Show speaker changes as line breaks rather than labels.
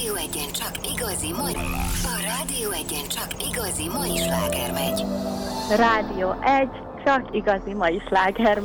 Rádió Egyen csak igazi mai... A Rádió Egyen csak igazi mai sláger megy.
Rádió 1, csak igazi mai sláger